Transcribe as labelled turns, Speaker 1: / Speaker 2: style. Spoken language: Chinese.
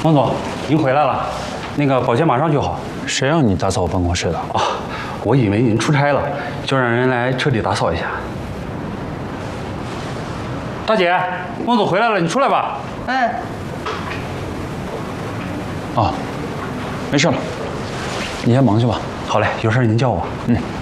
Speaker 1: 王总，您回来了，那个保洁马上就好。
Speaker 2: 谁让你打扫我办公室的？
Speaker 1: 哦，我以为您出差了，就让人来彻底打扫一下。大姐，汪总回来了，你出来吧。
Speaker 3: 哎，
Speaker 2: 啊，没事了，你先忙去吧。
Speaker 1: 好嘞，有事您叫我。
Speaker 2: 嗯。